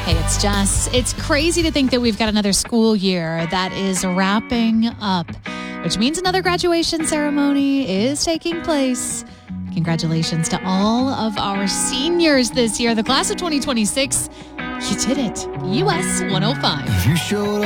Hey, it's Jess. It's crazy to think that we've got another school year that is wrapping up, which means another graduation ceremony is taking place. Congratulations to all of our seniors this year, the class of 2026. You did it. US 105. You showed